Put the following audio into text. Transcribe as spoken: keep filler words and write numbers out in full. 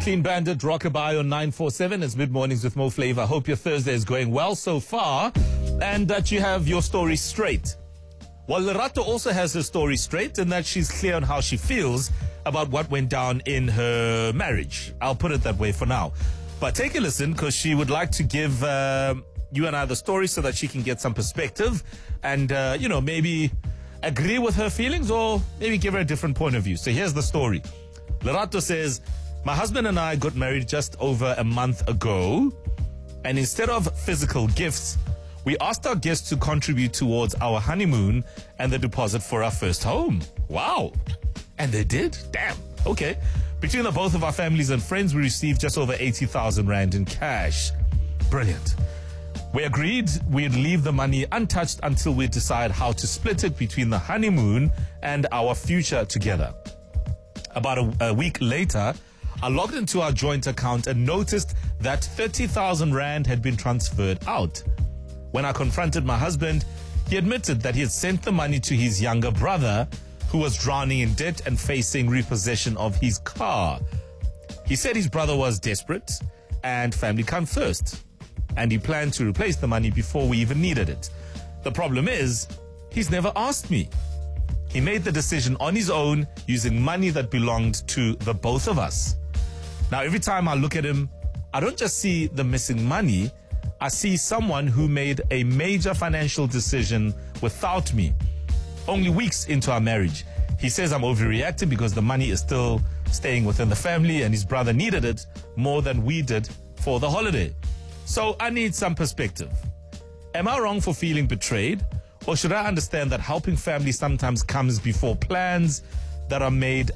Clean Bandit, Rockabye on nine four seven. It's Mid Mornings with Mo Flava. Hope your Thursday is going well so far and that you have your story straight. Well, Lerato also has her story straight in that she's clear on how she feels about what went down in her marriage. I'll put it that way for now. But take a listen because she would like to give uh, you and I the story so that she can get some perspective and, uh, you know, maybe agree with her feelings or maybe give her a different point of view. So here's the story. Lerato says, my husband and I got married just over a month ago, and instead of physical gifts, we asked our guests to contribute towards our honeymoon and the deposit for our first home. Wow. And they did? Damn. Okay. Between the both of our families and friends, we received just over eighty thousand rand in cash. Brilliant. We agreed we'd leave the money untouched until we decide how to split it between the honeymoon and our future together. About a, a week later, I logged into our joint account and noticed that thirty thousand rand had been transferred out. When I confronted my husband, he admitted that he had sent the money to his younger brother, who was drowning in debt and facing repossession of his car. He said his brother was desperate and family come first, and he planned to replace the money before we even needed it. The problem is, he's never asked me. He made the decision on his own using money that belonged to the both of us. Now, every time I look at him, I don't just see the missing money, I see someone who made a major financial decision without me. Only weeks into our marriage, he says I'm overreacting because the money is still staying within the family and his brother needed it more than we did for the holiday. So I need some perspective. Am I wrong for feeling betrayed? Or should I understand that helping family sometimes comes before plans that are made